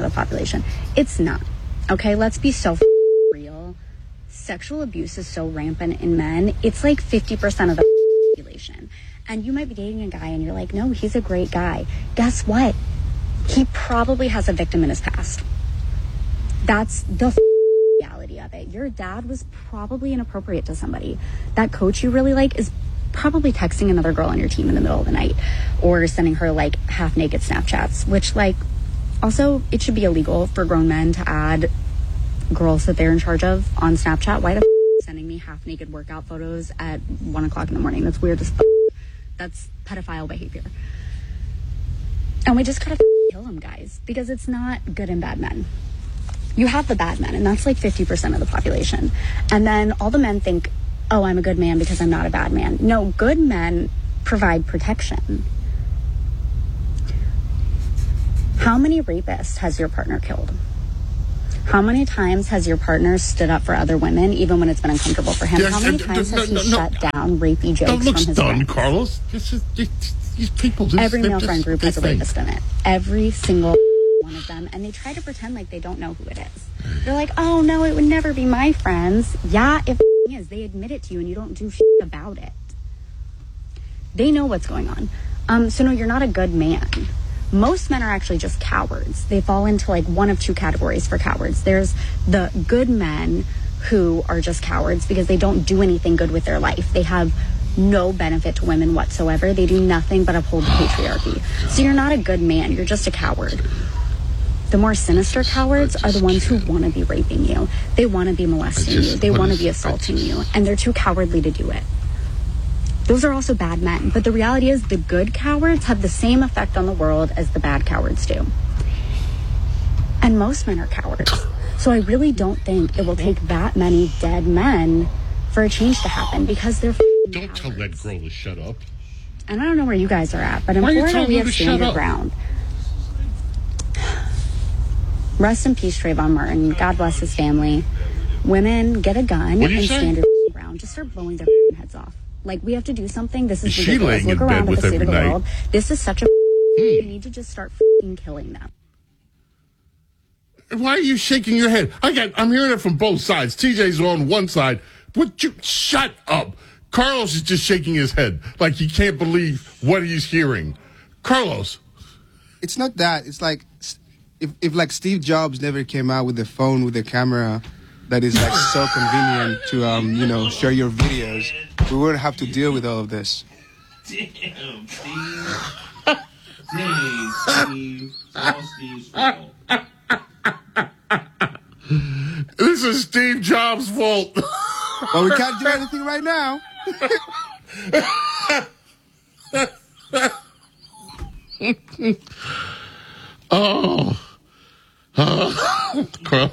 the population. It's not. Okay, let's be so real. Sexual abuse is so rampant in men. It's like 50% of the population. And you might be dating a guy and you're like, no, he's a great guy. Guess what? He probably has a victim in his past. That's the reality of it. Your dad was probably inappropriate to somebody. That coach you really like is probably texting another girl on your team in the middle of the night or sending her like half naked Snapchats, which like also it should be illegal for grown men to add girls that they're in charge of on Snapchat. Why the sending me half naked workout photos at 1 o'clock in the morning? That's weird as That's pedophile behavior. And we just gotta kill them, guys, because it's not good and bad men. You have the bad men, and that's like 50% of the population. And then all the men think, oh, I'm a good man because I'm not a bad man. No, good men provide protection. How many rapists has your partner killed? How many times has your partner stood up for other women, even when it's been uncomfortable for him? How many times has he shut down rapey jokes from his friends? Carlos. These people just... Every male friend group has a rapist in it. Every single one of them. And they try to pretend like they don't know who it is. They're like, oh, no, it would never be my friends. Yeah, it is. They admit it to you and you don't do shit about it. They know what's going on. So no, you're not a good man. Most men are actually just cowards. They fall into like one of two categories for cowards. There's the good men who are just cowards because they don't do anything good with their life. They have no benefit to women whatsoever. They do nothing but uphold the patriarchy. So you're not a good man. You're just a coward. The more sinister cowards are the ones who want to be raping you. They want to be molesting you. They want to be assaulting you. And they're too cowardly to do it. Those are also bad men. But the reality is the good cowards have the same effect on the world as the bad cowards do. And most men are cowards. So I really don't think it will take that many dead men for a change to happen because they're Don't cowards. tell that girl to shut up. And I don't know where you guys are at, but in Florida we have stand your ground. Rest in peace, Trayvon Martin. God bless his family. Women, get a gun and stand your ground. Just start blowing their heads off. Like, we have to do something. This is ridiculous. Look around at the state of the world. This is such a... We need to just start killing them. Why are you shaking your head? I'm hearing it from both sides. TJ's on one side. Would you shut up? Carlos is just shaking his head like he can't believe what he's hearing. Carlos. It's not that. It's like... If like Steve Jobs never came out with the phone with the camera that is like so convenient to share your videos, we wouldn't have to deal with all of this. Damn, Steve. Steve. All Steve's fault. This is Steve Jobs' fault. Well, we can't do anything right now. Oh. All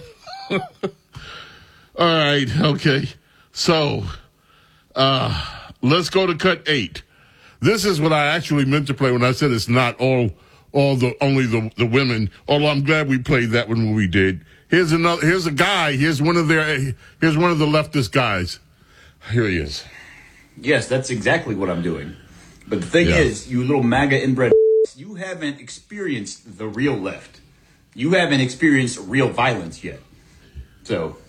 right, okay. So, let's go to cut 8. This is what I actually meant to play when I said it's not only the women. Although I'm glad we played that one when we did. Here's a guy. Here's one of the leftist guys. Here he is. Yes, that's exactly what I'm doing. But the thing is, you little MAGA inbred, you haven't experienced the real left. You haven't experienced real violence yet. So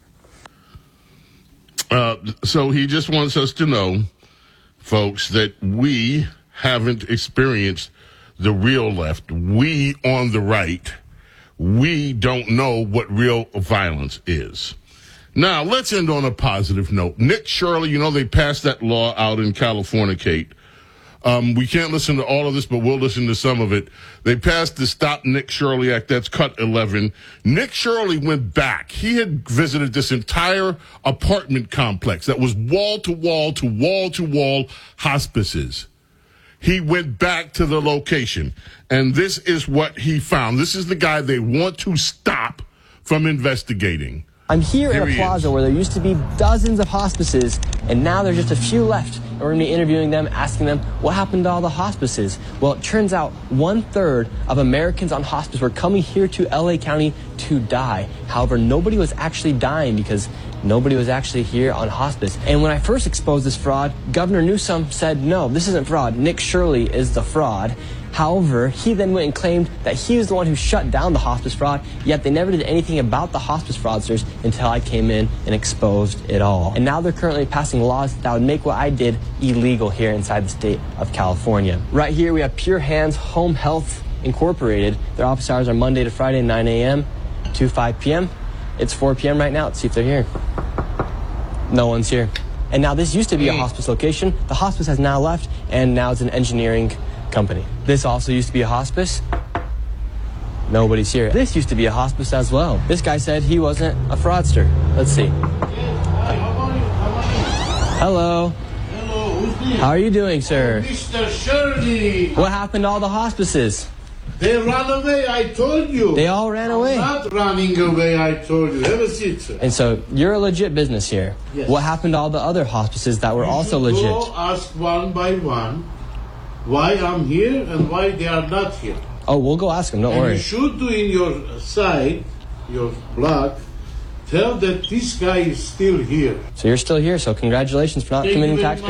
he just wants us to know, folks, that we haven't experienced the real left. We on the right, we don't know what real violence is. Now, let's end on a positive note. Nick Shirley, they passed that law out in California, Kate. We can't listen to all of this, but we'll listen to some of it. They passed the Stop Nick Shirley Act. That's cut 11. Nick Shirley went back. He had visited this entire apartment complex that was wall-to-wall to wall-to-wall hospices. He went back to the location, and this is what he found. This is the guy they want to stop from investigating. I'm here in a plaza where there used to be dozens of hospices, and now there's just a few left. And we're going to be interviewing them, asking them, what happened to all the hospices? Well, it turns out 1/3 of Americans on hospice were coming here to LA County to die. However, nobody was actually dying because nobody was actually here on hospice. And when I first exposed this fraud, Governor Newsom said, no, this isn't fraud. Nick Shirley is the fraud. However, he then went and claimed that he was the one who shut down the hospice fraud, yet they never did anything about the hospice fraudsters until I came in and exposed it all. And now they're currently passing laws that would make what I did illegal here inside the state of California. Right here we have Pure Hands Home Health Incorporated. Their office hours are Monday to Friday, 9 a.m. to 5 p.m. It's 4 p.m. right now. Let's see if they're here. No one's here. And now this used to be a hospice location. The hospice has now left, and now it's an engineering company. This also used to be a hospice. Nobody's here. This used to be a hospice as well. This guy said he wasn't a fraudster. Let's see. Hello. Hello, who's this? How are you doing, sir? Mr. Shirley. What happened to all the hospices? They ran away, I told you. They all ran away. Not running away, I told you. Have a seat, sir. And so you're a legit business here. Yes. What happened to all the other hospices that were also You should legit? go ask one by one why I'm here and why they are not here. Oh, we'll go ask them. Don't And worry. you should do in your side, your blog, tell that this guy is still here. So you're still here. So congratulations for not Thank you committing very tax. much.